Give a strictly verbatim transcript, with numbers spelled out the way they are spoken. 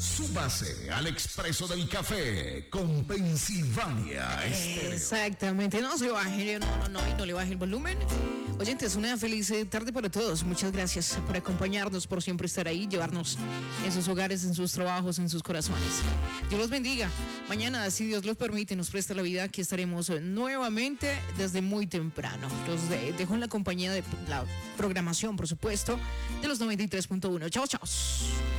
Súbase al Expreso del Café con Pensilvania Estéreo. Exactamente, no se baje, no, no, no, y no le baje el volumen. Oyentes, una feliz tarde para todos. Muchas gracias por acompañarnos, por siempre estar ahí, llevarnos en sus hogares, en sus trabajos, en sus corazones. Dios los bendiga. Mañana, si Dios lo permite, nos presta la vida, aquí estaremos nuevamente desde muy temprano. Los de, dejo en la compañía de la programación, por supuesto, de los noventa y tres punto uno. Chao, chao.